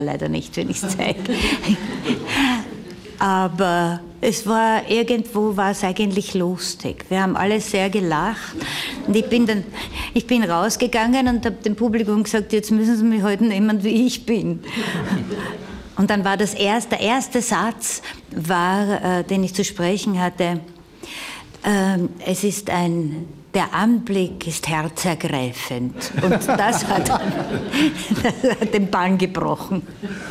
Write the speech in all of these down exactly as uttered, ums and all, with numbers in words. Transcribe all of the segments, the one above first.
leider nicht, wenn ich es zeige. Aber es war, irgendwo war es eigentlich lustig. Wir haben alle sehr gelacht. Und ich bin dann, ich bin rausgegangen und habe dem Publikum gesagt, jetzt müssen Sie mich heute nehmen, wie ich bin. Und dann war das erste, der erste Satz, war, äh, den ich zu sprechen hatte, äh, es ist ein, der Anblick ist herzergreifend. Und das hat, das hat den Bann gebrochen.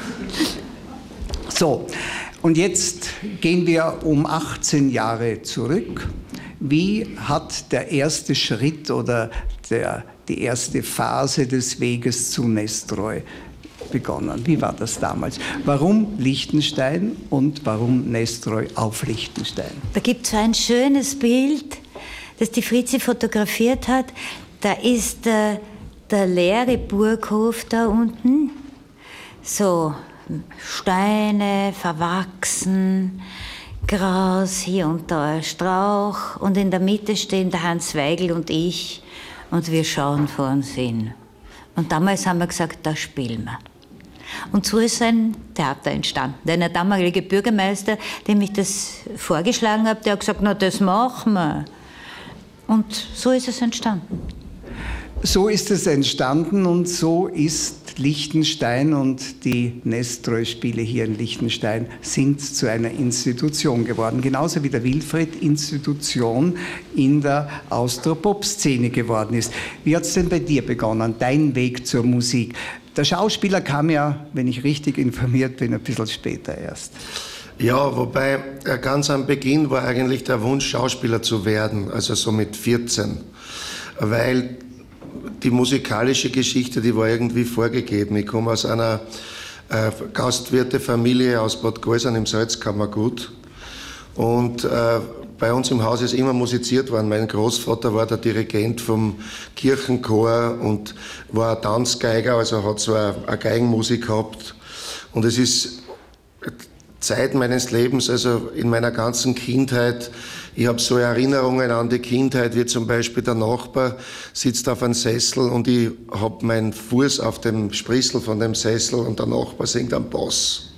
So, und jetzt gehen wir um achtzehn Jahre zurück. Wie hat der erste Schritt oder der, die erste Phase des Weges zu Nestroy begonnen? Wie war das damals? Warum Liechtenstein und warum Nestroy auf Liechtenstein? Da gibt es so ein schönes Bild, das die Fritzi fotografiert hat. Da ist äh, der leere Burghof da unten, so Steine, verwachsen, Gras, hier und da ein Strauch, und in der Mitte stehen der Hans Weigel und ich und wir schauen vor uns hin. Und damals haben wir gesagt, da spielen wir. Und so ist ein Theater entstanden. Denn der damalige Bürgermeister, dem ich das vorgeschlagen habe, der hat gesagt, na, das machen wir. Und so ist es entstanden. So ist es entstanden und so ist Liechtenstein und die Nestroy-Spiele hier in Liechtenstein sind zu einer Institution geworden. Genauso wie der Wilfried Institution in der Austropop-Szene geworden ist. Wie hat es denn bei dir begonnen, dein Weg zur Musik? Der Schauspieler kam ja, wenn ich richtig informiert bin, ein bisschen später erst. Ja, wobei ganz am Beginn war eigentlich der Wunsch, Schauspieler zu werden, also so mit vierzehn. Weil die musikalische Geschichte, die war irgendwie vorgegeben. Ich komme aus einer äh, Gastwirtefamilie aus Bad Gausern im Salzkammergut. Und äh, bei uns im Haus ist immer musiziert worden. Mein Großvater war der Dirigent vom Kirchenchor und war ein Tanzgeiger, also hat so eine, eine Geigenmusik gehabt. Und es ist Zeit meines Lebens, also in meiner ganzen Kindheit, ich habe so Erinnerungen an die Kindheit, wie zum Beispiel der Nachbar sitzt auf einem Sessel und ich habe meinen Fuß auf dem Sprissel von dem Sessel und der Nachbar singt am Bass.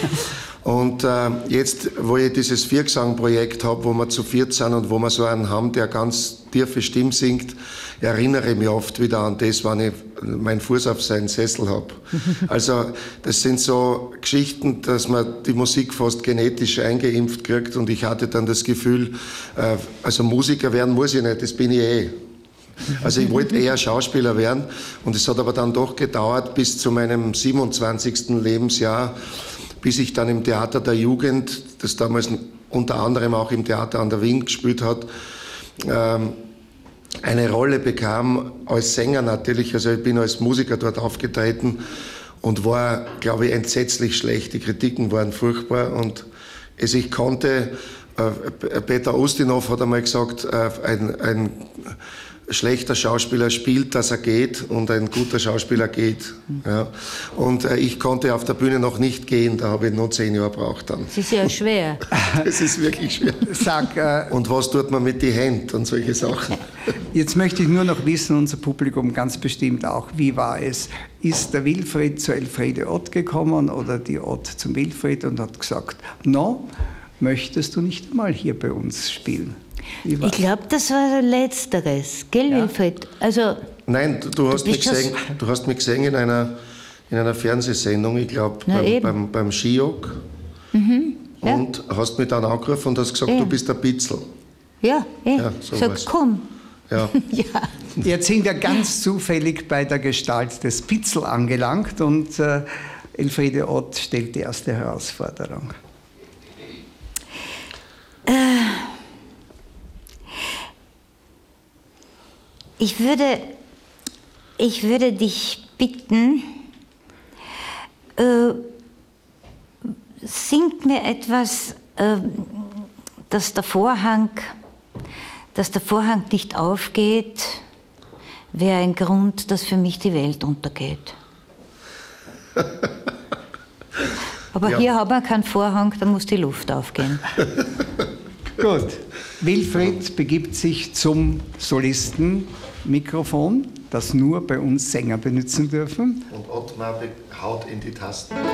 Und äh, jetzt, wo ich dieses Viergesang-Projekt habe, wo wir zu viert sind und wo wir so einen haben, der ganz tiefe Stimme singt, erinnere ich mich oft wieder an das, wenn ich meinen Fuß auf seinen Sessel habe. Also das sind so Geschichten, dass man die Musik fast genetisch eingeimpft kriegt und ich hatte dann das Gefühl, äh, also Musiker werden muss ich nicht, das bin ich eh. Also ich wollte eher Schauspieler werden und es hat aber dann doch gedauert bis zu meinem siebenundzwanzigsten Lebensjahr, bis ich dann im Theater der Jugend, das damals unter anderem auch im Theater an der Wien gespielt hat, ähm, eine Rolle bekam als Sänger natürlich. Also ich bin als Musiker dort aufgetreten und war, glaube ich, entsetzlich schlecht. Die Kritiken waren furchtbar und es ich konnte, äh, Peter Ustinov hat einmal gesagt, äh, ein, ein schlechter Schauspieler spielt, dass er geht und ein guter Schauspieler geht. Ja. Und äh, ich konnte auf der Bühne noch nicht gehen, da habe ich noch zehn Jahre gebraucht dann. Das ist ja schwer. Das ist wirklich schwer. Sag, äh, und was tut man mit den Händen und solche Sachen? Jetzt möchte ich nur noch wissen, unser Publikum ganz bestimmt auch, wie war es? Ist der Wilfried zu Elfriede Ott gekommen oder die Ott zum Wilfried und hat gesagt, no, möchtest du nicht mal hier bei uns spielen? Ich glaube, das war Letzteres, gell, ja. Wilfried? Also, nein, du, du, hast mich gesehen, du hast mich gesehen in einer, in einer Fernsehsendung, ich glaube, beim, beim, beim Skijog. Mhm, ja. Und hast mich dann angerufen und hast gesagt, ja. Du bist der Pitzel. Ja, eh. Ja, so sag, komm. Ja. Ja. Jetzt sind wir ganz zufällig bei der Gestalt des Pitzel angelangt und äh, Elfriede Ott stellt die erste Herausforderung. Äh. Ich würde, ich würde dich bitten, äh, sing mir etwas, äh, dass der Vorhang, dass der Vorhang nicht aufgeht, wäre ein Grund, dass für mich die Welt untergeht. Aber ja. Hier haben wir keinen Vorhang, da muss die Luft aufgehen. Gut. Wilfried begibt sich zum Solistenmikrofon, das nur bei uns Sänger benutzen dürfen. Und Ottmar haut in die Tasten.